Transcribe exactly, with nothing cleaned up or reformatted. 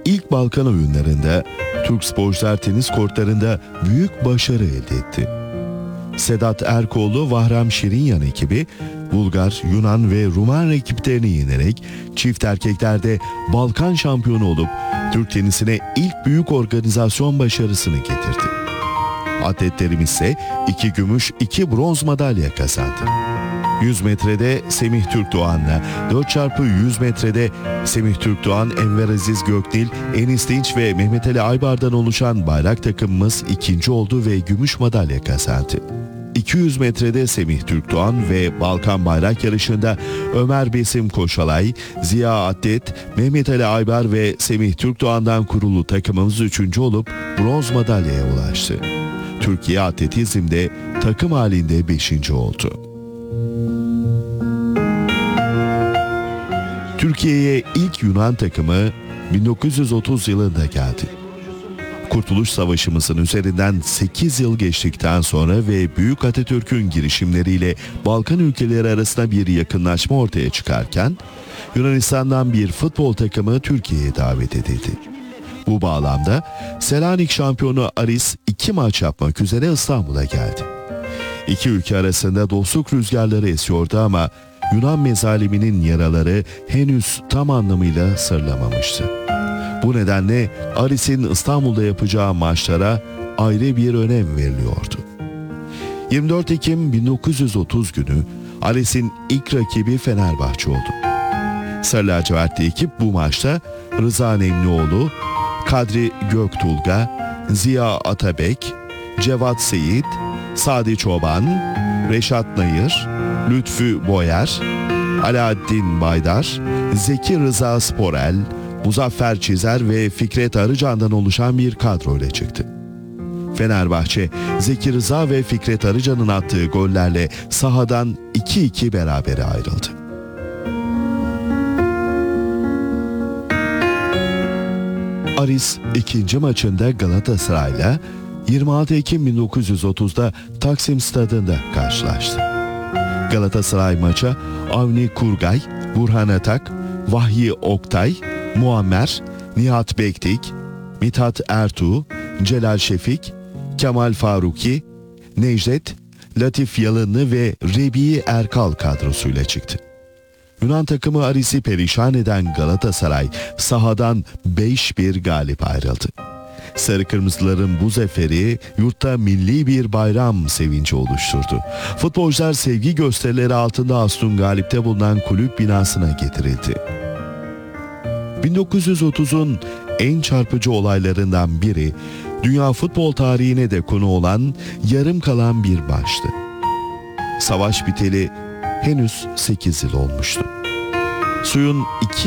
ilk Balkan oyunlarında Türk sporcular tenis kortlarında büyük başarı elde etti. Sedat Erkoğlu, Vahram Şirinyan ekibi Bulgar, Yunan ve Rumen rakiplerini yenerek çift erkeklerde Balkan şampiyonu olup Türk tenisine ilk büyük organizasyon başarısını getirdi. Atletlerimiz ise iki gümüş, iki bronz madalya kazandı. yüz metrede Semih Türkdoğan'la, dört çarpı yüz metrede Semih Türkdoğan, Enver Aziz Göknil, Enis Dinç ve Mehmet Ali Aybar'dan oluşan bayrak takımımız ikinci oldu ve gümüş madalya kazandı. iki yüz metrede Semih Türkdoğan ve Balkan bayrak yarışında Ömer Besim Koşalay, Ziya Atlet, Mehmet Ali Aybar ve Semih Türkdoğan'dan kurulu takımımız üçüncü olup bronz madalyaya ulaştı. Türkiye atletizmde takım halinde beşinci oldu. Türkiye'ye ilk Yunan takımı bin dokuz yüz otuz yılında geldi. Kurtuluş Savaşımızın üzerinden sekiz yıl geçtikten sonra ve Büyük Atatürk'ün girişimleriyle Balkan ülkeleri arasında bir yakınlaşma ortaya çıkarken, Yunanistan'dan bir futbol takımı Türkiye'ye davet edildi. Bu bağlamda Selanik şampiyonu Aris iki maç yapmak üzere İstanbul'a geldi. İki ülke arasında dostluk rüzgarları esiyordu ama Yunan mezaliminin yaraları henüz tam anlamıyla sırlamamıştı. Bu nedenle Aris'in İstanbul'da yapacağı maçlara ayrı bir önem veriliyordu. yirmi dört Ekim bin dokuz yüz otuz günü Aris'in ilk rakibi Fenerbahçe oldu. Sarı lacivertli ekip bu maçta Rıza Nemlioğlu, Kadri Göktulga, Ziya Atabek, Cevat Seyit, Sadi Çoban, Reşat Nayır, Lütfü Boyer, Alaaddin Baydar, Zeki Rıza Sporel, Muzaffer Çizer ve Fikret Arıcan'dan oluşan bir kadroyla çıktı. Fenerbahçe, Zeki Rıza ve Fikret Arıcan'ın attığı gollerle sahadan iki iki berabere ayrıldı. Aris ikinci maçında Galatasaray'la yirmi altı Ekim bin dokuz yüz otuzda Taksim Stadı'nda karşılaştı. Galatasaray maça Avni Kurgay, Burhan Atak, Vahyi Oktay, Muammer, Nihat Bektik, Mithat Ertuğ, Celal Şefik, Kemal Faruki, Necdet, Latif Yalınlı ve Rebi Erkal kadrosuyla çıktı. Yunan takımı Aris'i perişan eden Galatasaray sahadan beş bir galip ayrıldı. Sarı Kırmızıların bu zaferi yurtta milli bir bayram sevinci oluşturdu. Futbolcular sevgi gösterileri altında Aston Galip'te bulunan kulüp binasına getirildi. bin dokuz yüz otuzun en çarpıcı olaylarından biri, dünya futbol tarihine de konu olan yarım kalan bir maçtı. Savaş biteli henüz sekiz yıl olmuştu. Suyun iki